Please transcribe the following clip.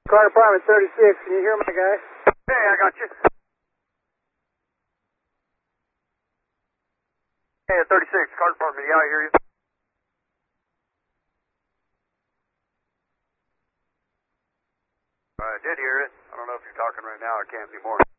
Car Department 36, can you hear my guy? Hey, I got you. Hey, 36, Car Department, yeah, I hear you. I did hear it. I don't know if you're talking right now. I can't anymore.